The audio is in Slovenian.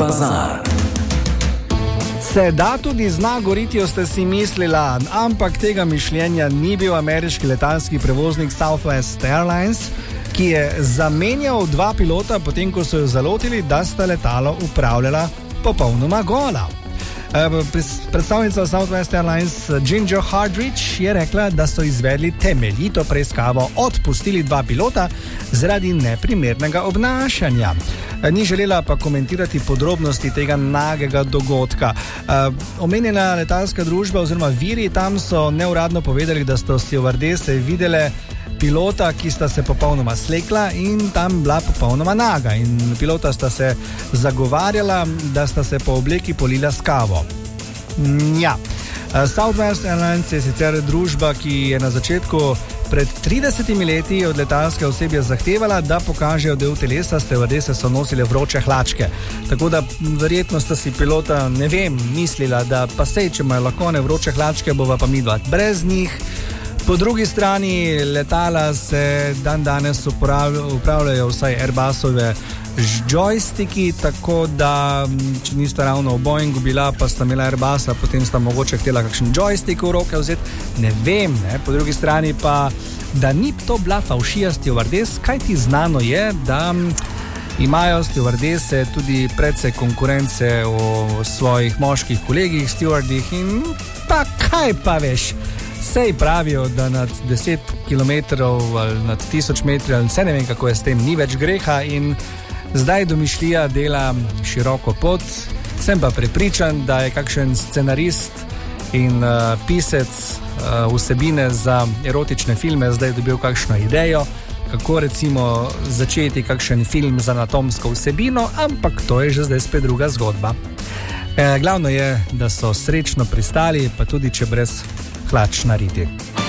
bazar. Se da tudi zna goriti, ste si mislila, ampak tega mišljenja ni bil ameriški letalski prevoznik Southwest Airlines, ki je zamenjal 2 pilota, potem ko so jo zalotili, da sta letalo upravljala popolnoma gola. Predstavnica Southwest Airlines Ginger Hardrich je rekla, da so izvedli temeljito preiskavo, odpustili 2 pilota zaradi neprimernega obnašanja. Ni želela pa komentirati podrobnosti tega nagega dogodka. Omenjena letalska družba oziroma viri tam so neuradno povedali, da so stewardese videle pilota, ki sta se popolnoma slekla in tam bila popolnoma naga. In pilota sta se zagovarjala, da sta se po obleki polila s kavo. Ja. Southwest Airlines je sicer družba, ki je na začetku pred 30 leti od letalske osebja zahtevala, da pokažejo del telesa, stewardese so nosile vroče hlačke. Tako da verjetno sta si pilota, ne vem, mislila, da pa sej, če imajo lahko ne vroče hlačke, bova pa midva brez njih. Po drugi strani letala se danes upravljajo vsaj Airbusove joystiki, tako da če nista ravno v Boeingu bila, pa sta imela Airbusa, potem sta mogoče htela kakšen joystick v roke vzeti, ne vem, ne? Po drugi strani pa, da ni to bila favšija stewardes, kajti znano je, da imajo stewardese tudi precej konkurence v svojih moških kolegih, stewardih in pa kaj pa veš. Sej pravijo, da nad 10 km ali nad 1000 metrov, ali vse ne vem, kako je s tem, ni več greha in zdaj domišljija dela široko pot. Sem pa prepričan, da je kakšen scenarist in pisec vsebine za erotične filme zdaj dobil kakšno idejo, kako recimo začeti kakšen film z anatomsko vsebino, ampak to je že zdaj spet druga zgodba. Glavno je, da so srečno pristali, pa tudi če brez hlač na riti.